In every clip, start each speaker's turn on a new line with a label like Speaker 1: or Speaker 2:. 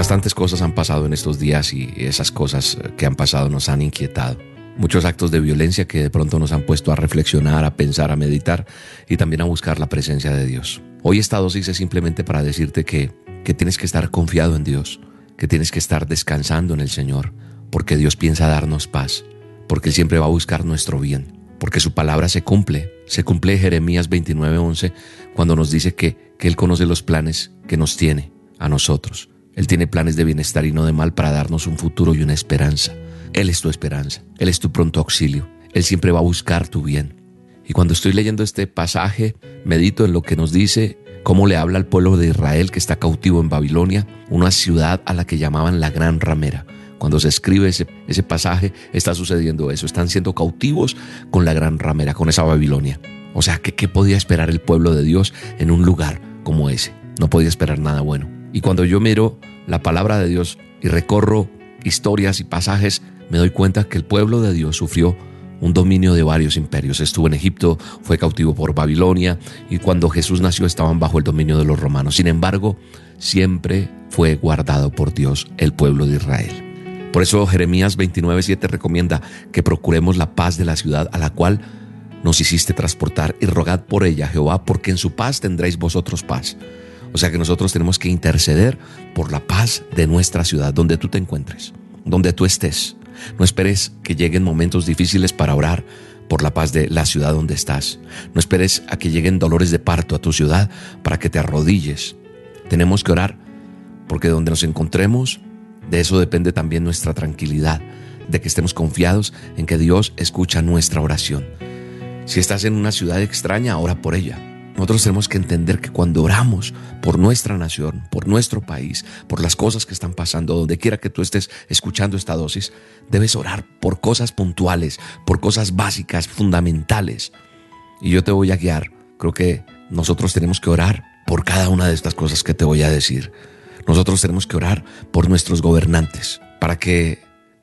Speaker 1: Bastantes cosas han pasado en estos días y esas cosas que han pasado nos han inquietado. Muchos actos de violencia que de pronto nos han puesto a reflexionar, a pensar, a meditar y también a buscar la presencia de Dios. Hoy esta dosis es simplemente para decirte que tienes que estar confiado en Dios, que tienes que estar descansando en el Señor, porque Dios piensa darnos paz, porque Él siempre va a buscar nuestro bien, porque su palabra se cumple Jeremías 29:11, cuando nos dice que Él conoce los planes que nos tiene a nosotros. Él tiene planes de bienestar y no de mal para darnos un futuro y una esperanza. Él es tu esperanza, Él es tu pronto auxilio, Él siempre va a buscar tu bien. Y cuando estoy leyendo este pasaje, medito en lo que nos dice, cómo le habla al pueblo de Israel que está cautivo en Babilonia, una ciudad a la que llamaban la Gran Ramera. Cuando se escribe ese pasaje, está sucediendo eso, están siendo cautivos con la Gran Ramera, con esa Babilonia. O sea, ¿qué podía esperar el pueblo de Dios en un lugar como ese? No podía esperar nada bueno. Y cuando yo miro la palabra de Dios y recorro historias y pasajes, me doy cuenta que el pueblo de Dios sufrió un dominio de varios imperios. Estuvo en Egipto, fue cautivo por Babilonia, y cuando Jesús nació estaban bajo el dominio de los romanos. Sin embargo, siempre fue guardado por Dios el pueblo de Israel. Por eso Jeremías 29:7 recomienda que procuremos la paz de la ciudad a la cual nos hiciste transportar, y rogad por ella, Jehová, porque en su paz tendréis vosotros paz. O sea que nosotros tenemos que interceder por la paz de nuestra ciudad, donde tú te encuentres, donde tú estés. No esperes que lleguen momentos difíciles para orar por la paz de la ciudad donde estás. No esperes a que lleguen dolores de parto a tu ciudad para que te arrodilles. Tenemos que orar porque donde nos encontremos, de eso depende también nuestra tranquilidad, de que estemos confiados en que Dios escucha nuestra oración. Si estás en una ciudad extraña, ora por ella. Nosotros tenemos que entender que cuando oramos por nuestra nación, por nuestro país, por las cosas que están pasando, donde quiera que tú estés escuchando esta dosis, debes orar por cosas puntuales, por cosas básicas, fundamentales. Y yo te voy a guiar. Creo que nosotros tenemos que orar por cada una de estas cosas que te voy a decir. Nosotros tenemos que orar por nuestros gobernantes, para que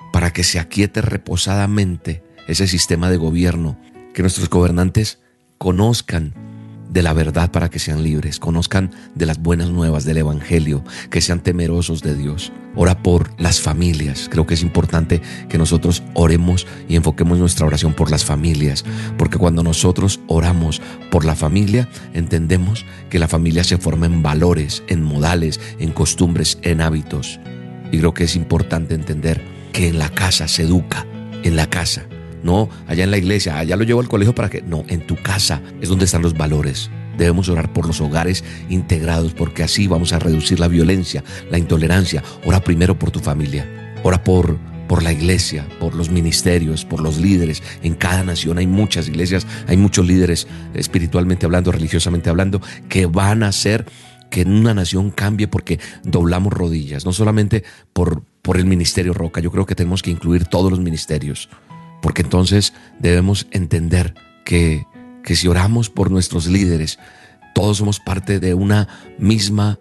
Speaker 1: se aquiete reposadamente ese sistema de gobierno, que nuestros gobernantes conozcan de la verdad para que sean libres, conozcan de las buenas nuevas del evangelio, que sean temerosos de Dios. Ora por las familias. Creo que es importante que nosotros oremos y enfoquemos nuestra oración por las familias, porque cuando nosotros oramos por la familia, entendemos que la familia se forma en valores, en modales, en costumbres, en hábitos. Y creo que es importante entender que en la casa se educa, en la casa. No allá en la iglesia, allá lo llevo al colegio para que... No, en tu casa es donde están los valores. Debemos orar por los hogares integrados, porque así vamos a reducir la violencia, la intolerancia. Ora primero por tu familia. Ora por la iglesia, por los ministerios, por los líderes. En cada nación hay muchas iglesias, hay muchos líderes espiritualmente hablando, religiosamente hablando, que van a hacer que en una nación cambie porque doblamos rodillas. No solamente por el ministerio Roca. Yo creo que tenemos que incluir todos los ministerios. Porque entonces debemos entender que si oramos por nuestros líderes, todos somos parte de una misma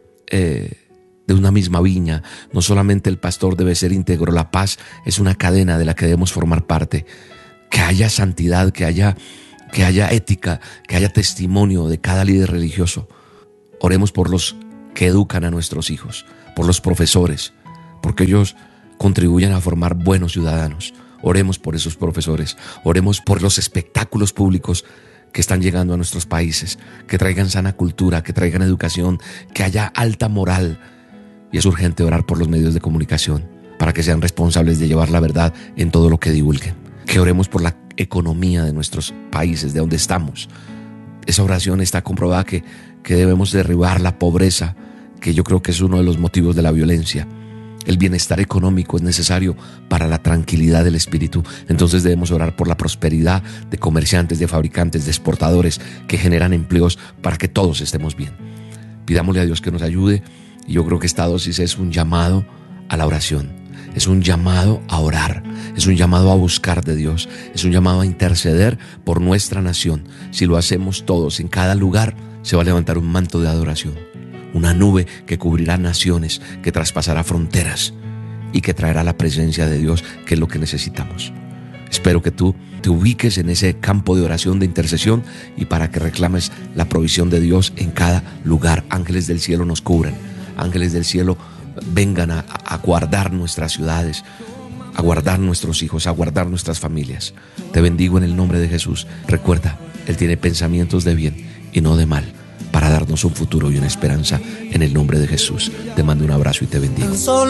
Speaker 1: viña. No solamente el pastor debe ser íntegro, la paz es una cadena de la que debemos formar parte. Que haya santidad, que haya ética, que haya testimonio de cada líder religioso. Oremos por los que educan a nuestros hijos, por los profesores, porque ellos contribuyen a formar buenos ciudadanos. Oremos por esos profesores, oremos por los espectáculos públicos que están llegando a nuestros países, que traigan sana cultura, que traigan educación, que haya alta moral. Y es urgente orar por los medios de comunicación para que sean responsables de llevar la verdad en todo lo que divulguen. Que oremos por la economía de nuestros países, de donde estamos. Esa oración está comprobada que debemos derribar la pobreza, que yo creo que es uno de los motivos de la violencia. El bienestar económico es necesario para la tranquilidad del espíritu. Entonces debemos orar por la prosperidad de comerciantes, de fabricantes, de exportadores que generan empleos para que todos estemos bien. Pidámosle a Dios que nos ayude, y yo creo que esta dosis es un llamado a la oración, es un llamado a orar, es un llamado a buscar de Dios, es un llamado a interceder por nuestra nación. Si lo hacemos todos en cada lugar, se va a levantar un manto de adoración. Una nube que cubrirá naciones, que traspasará fronteras y que traerá la presencia de Dios, que es lo que necesitamos. Espero que tú te ubiques en ese campo de oración, de intercesión, y para que reclames la provisión de Dios en cada lugar. Ángeles del cielo nos cubran, ángeles del cielo vengan a guardar nuestras ciudades, a guardar nuestros hijos, a guardar nuestras familias. Te bendigo en el nombre de Jesús. Recuerda, Él tiene pensamientos de bien y no de mal, para darnos un futuro y una esperanza en el nombre de Jesús. Te mando un abrazo y te bendigo.